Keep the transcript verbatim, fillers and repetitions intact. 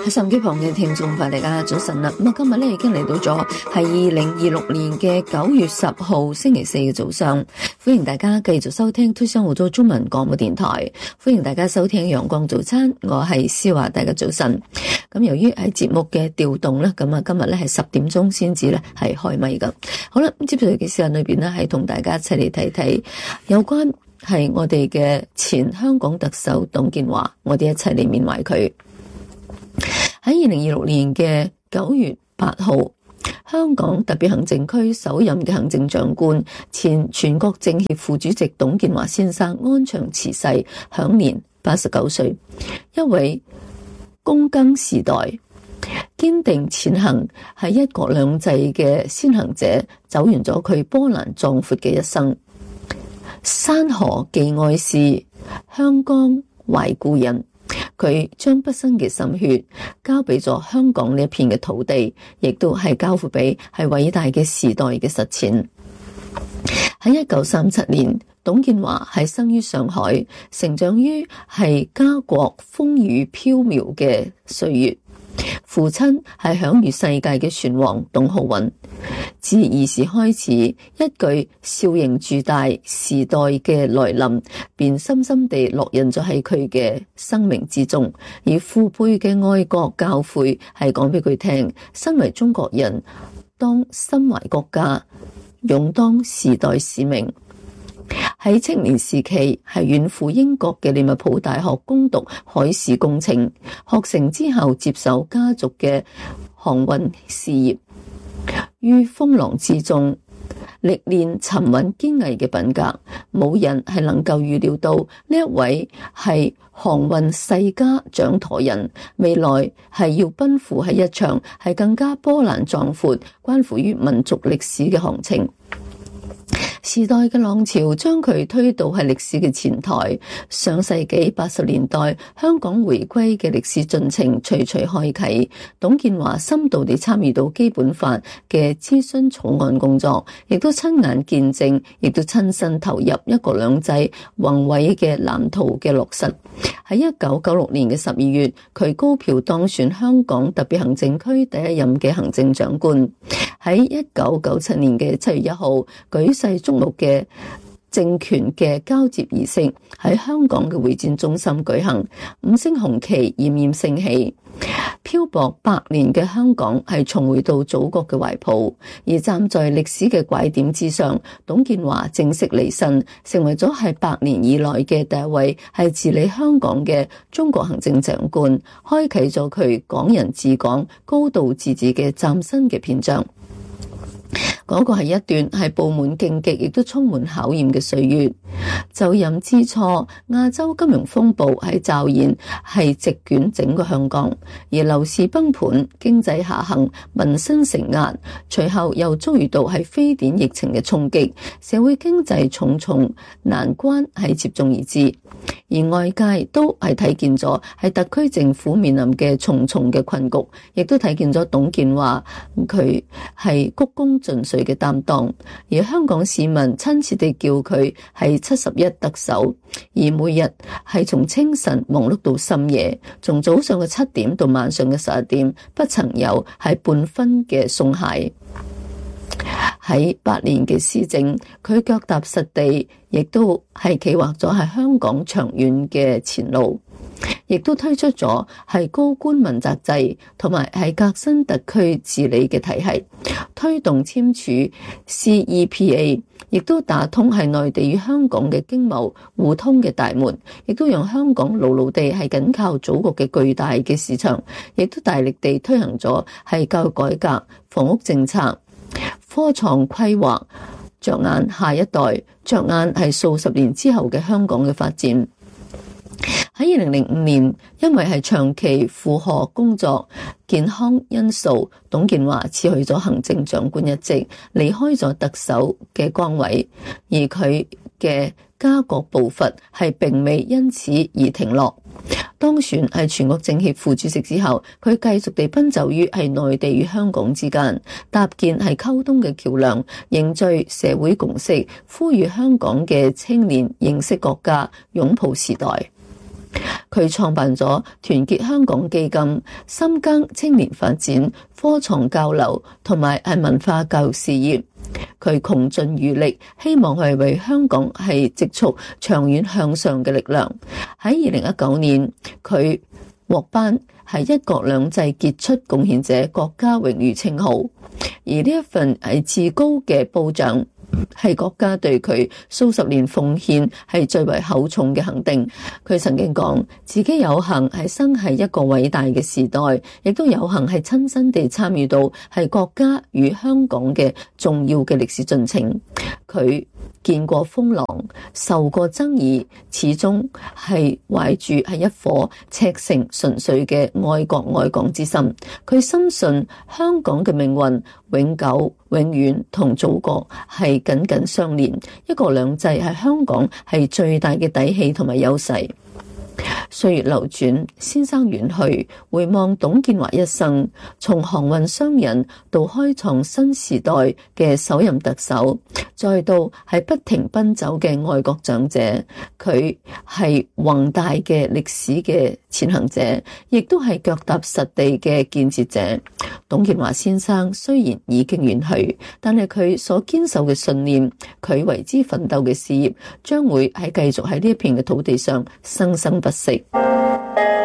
喺收音機旁嘅聽眾朋友大家早晨啦，咁啊今日咧已經嚟到咗係二零二六年嘅九月十號星期四嘅早上，歡迎大家繼續收聽推商澳洲中文廣播電台，歡迎大家收聽陽光早餐，我係思華，大家早晨。咁由於係節目嘅調動咧，咁啊今日咧係十點鐘先至咧係開咪噶。好啦，咁接住嘅時間裏邊咧係同大家一齊嚟睇睇有關係我哋嘅前香港特首董建華，我哋一齊嚟緬懷佢。喺二零二六年嘅九月八號，香港特別行政區首任嘅行政長官、前全國政協副主席董建華先生安詳辭世，享年八十九歲。一位躬耕時代、堅定前行係一國兩制嘅先行者，走完咗佢波瀾壯闊嘅一生。山河寄愛事，香江懷故人。佢將畢生嘅心血交俾咗香港呢一片嘅土地，亦都係交付俾係偉大嘅時代嘅實踐。喺一九三七年，董建華係生於上海，成長於係家國風雨飄渺嘅歲月。父親係享譽世界嘅船王董浩雲，自兒時開始，一句少盈住大時代嘅來臨，便深深地烙印咗喺佢嘅生命之中。而父輩嘅愛國教誨係講俾佢聽，身為中國人，當心懷國家，勇當時代使命。喺青年時期係遠赴英國嘅利物浦大學攻讀海事工程，學成之後接手家族嘅航運事業，於風浪之中歷練沉穩堅毅嘅品格，冇人係能夠預料到呢一位係航運世家掌舵人，未來係要奔赴喺一場係更加波瀾壯闊關乎於民族歷史嘅航程。時代嘅浪潮將佢推到係歷史嘅前台，上世紀八十年代香港回歸嘅歷史進程徐徐開啟。董建華深度地參與到基本法嘅諮詢草案工作，亦都親眼見證，亦都親身投入一國兩制宏偉嘅藍圖嘅落實。喺一九九六年嘅十二月，佢高票當選香港特別行政區第一任嘅行政長官。喺一九九七年嘅七月一號，舉世矚目嘅政權嘅交接儀式喺香港嘅會展中心舉行，五星紅旗冉冉升起。漂泊百年嘅香港係重回到祖國嘅懷抱，而站在歷史嘅拐點之上，董建華正式離任，成為咗係百年以來嘅第一位係治理香港嘅中國行政長官，開啟咗佢港人治港、高度自治嘅嶄新嘅篇章。嗰個係一段係布滿荊棘，亦都充滿考驗嘅歲月。就任之初，亞洲金融風暴係驟然係席捲整個香港，而樓市崩盤、經濟下行、民生承壓，隨後又遭遇到係非典疫情嘅衝擊，社會經濟重重難關係接踵而至。而外界都係睇見咗係特區政府面臨嘅重重嘅困局，亦都睇見咗董建華佢係鞠躬盡瘁嘅擔當，而香港市民親切地叫佢係七十一特首，而每日係從清晨忙碌到深夜，從早上嘅七點到晚上嘅十一點，不曾有係半分嘅鬆懈。喺八年嘅施政，佢腳踏實地，亦都係企劃咗係香港長遠嘅前路，亦都推出咗係高官問責制，同埋係革新特區治理嘅體系，推動簽署 C E P A， 亦都打通係內地與香港嘅經貿互通嘅大門，亦都讓香港牢牢地係緊靠祖國嘅巨大嘅市場，亦都大力地推行咗係教育改革、房屋政策、科創規劃，着眼下一代，着眼係數十年之後嘅香港嘅發展。喺二零零五年，因為係長期負荷工作、健康因素，董建華辭去咗行政長官一職，離開咗特首嘅崗位，而佢嘅家國步伐係並未因此而停落。當選係全國政協副主席之後，佢繼續地奔走於係內地與香港之間，搭建係溝通嘅橋樑，凝聚社會共識，呼籲香港嘅青年認識國家、擁抱時代。 佢創辦咗團結香港基金，深耕青年發展、科創交流同埋係文化教育事業。佢窮盡餘力，希望係為香港係積蓄長遠向上嘅力量。喺二零一九年，佢獲頒係一國兩制傑出貢獻者國家榮譽稱號，而呢一份係至高嘅褒獎，係國家對佢數十年奉獻係最為厚重嘅肯定。佢曾經講自己有幸係生喺一個偉大嘅時代，亦都有幸係親身地參與到係國家與香港嘅重要嘅歷史進程。佢見過風浪，受過爭議，始終係懷住係一顆赤誠純粹嘅愛國愛港之心。佢深信香港嘅命運永久永遠同祖國係緊緊相連，一國兩制係香港係最大嘅底氣同埋優勢。歲月流轉，先生遠去，回望董建華一生，從航運商人到開創新時代嘅首任特首，再到係不停奔走嘅愛國長者，佢係宏大嘅歷史嘅前行者，亦都係腳踏實地嘅建設者。董建華先生雖然已經遠去，但係佢所堅守嘅信念，佢為之奮鬥嘅事業，將會係繼續喺呢一片嘅土地上生生不息。